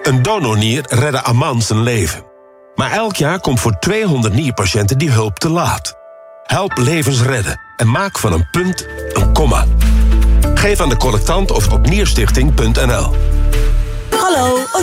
Een donornier redde Aman zijn leven. Maar elk jaar komt voor 200 nierpatiënten die hulp te laat. Help levens redden en maak van een punt een komma. Geef aan de collectant of op nierstichting.nl. Hallo,